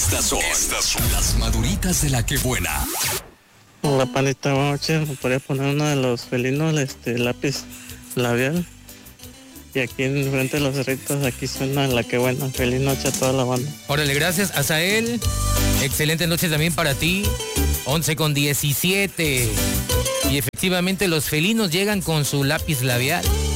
Estas son las maduritas de la que buena. La panita, noche, me podría poner uno de los felinos, lápiz labial. Y aquí en frente de los cerritos, aquí suena la que buena. Feliz noche a toda la banda. Órale, gracias, Azael. Excelente noche también para ti. 11:17. Y efectivamente los felinos llegan con su lápiz labial.